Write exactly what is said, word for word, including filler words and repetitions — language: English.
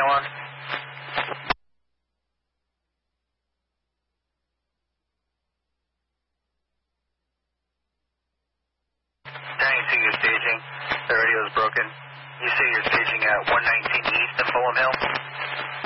on. Now you see your staging. The radio is broken. You see you're staging at one nineteen East in Fulham Hill.